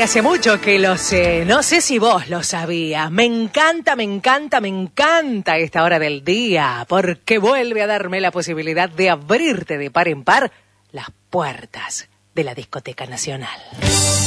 hace mucho que lo sé. No sé si vos lo sabías. Me encanta esta hora del día, porque vuelve a darme la posibilidad de abrirte de par en par las puertas de la Discoteca Nacional.